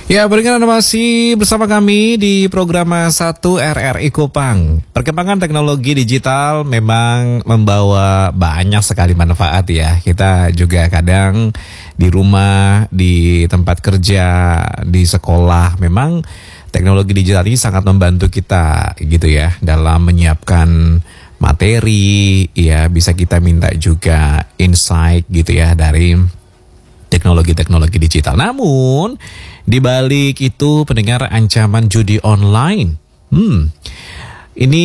Ya, berikan masih bersama kami di program 1 RRI Kupang. Perkembangan teknologi digital memang membawa banyak sekali manfaat ya. Kita juga kadang di rumah, di tempat kerja, di sekolah, memang teknologi digital ini sangat membantu kita gitu ya dalam menyiapkan materi, ya bisa kita minta juga insight gitu ya dari teknologi-teknologi digital. Namun, di balik itu pendengar ancaman judi online. Ini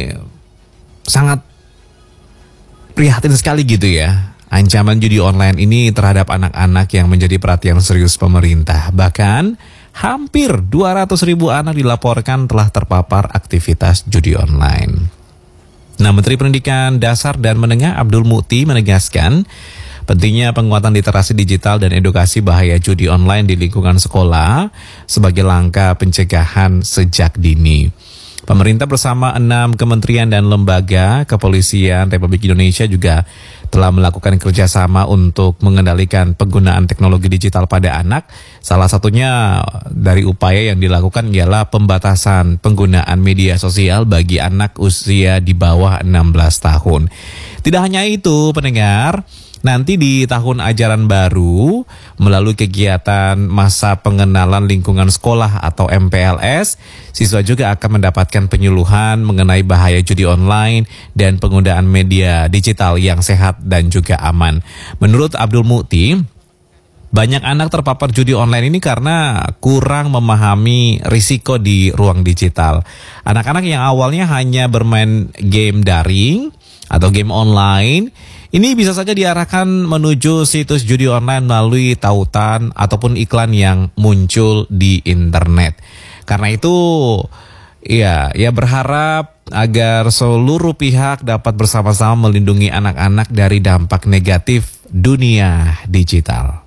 sangat prihatin sekali gitu ya. Ancaman judi online ini terhadap anak-anak yang menjadi perhatian serius pemerintah. Bahkan hampir 200.000 anak dilaporkan telah terpapar aktivitas judi online. Nah, Menteri Pendidikan Dasar dan Menengah Abdul Mukti menegaskan pentingnya penguatan literasi digital dan edukasi bahaya judi online di lingkungan sekolah sebagai langkah pencegahan sejak dini. Pemerintah bersama 6 kementerian dan lembaga kepolisian Republik Indonesia juga telah melakukan kerjasama untuk mengendalikan penggunaan teknologi digital pada anak. Salah satunya dari upaya yang dilakukan ialah pembatasan penggunaan media sosial bagi anak usia di bawah 16 tahun. Tidak hanya itu, pendengar, nanti di tahun ajaran baru, melalui kegiatan masa pengenalan lingkungan sekolah atau MPLS, siswa juga akan mendapatkan penyuluhan mengenai bahaya judi online dan penggunaan media digital yang sehat dan juga aman. Menurut Abdul Mukti, banyak anak terpapar judi online ini karena kurang memahami risiko di ruang digital. Anak-anak yang awalnya hanya bermain game daring atau game online, ini bisa saja diarahkan menuju situs judi online melalui tautan ataupun iklan yang muncul di internet. Karena itu, ya berharap agar seluruh pihak dapat bersama-sama melindungi anak-anak dari dampak negatif dunia digital.